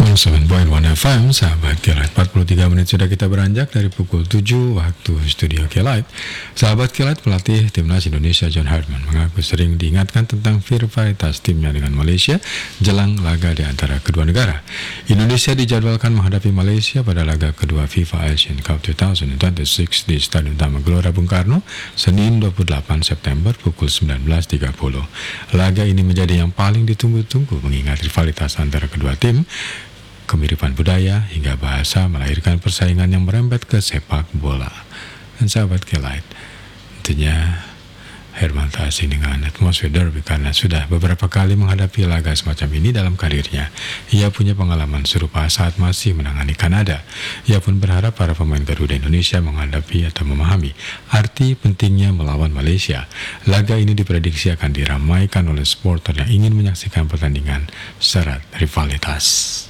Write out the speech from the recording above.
107.1 FM, sahabat Kelight. 43 menit sudah kita beranjak dari pukul 7 waktu studio Kelight. Sahabat Kelight, pelatih Timnas Indonesia John Hartman mengaku sering diingatkan tentang rivalitas timnya dengan Malaysia jelang laga di antara kedua negara. Indonesia dijadwalkan menghadapi Malaysia pada laga kedua FIFA Asian Cup 2026 di Stadion Utama Gelora Bung Karno, Senin 28 September pukul 19.30. Laga ini menjadi yang paling ditunggu-tunggu mengingat rivalitas antara kedua tim, kemiripan budaya hingga bahasa melahirkan persaingan yang merembet ke sepak bola. Dan sahabat Kelight, tentunya Herman tak asing dengan atmosfer derby karena sudah beberapa kali menghadapi laga semacam ini dalam karirnya. Ia punya pengalaman serupa saat masih menangani Kanada. Ia pun berharap para pemain Garuda Indonesia menghadapi atau memahami arti pentingnya melawan Malaysia. Laga ini diprediksi akan diramaikan oleh supporter yang ingin menyaksikan pertandingan syarat rivalitas.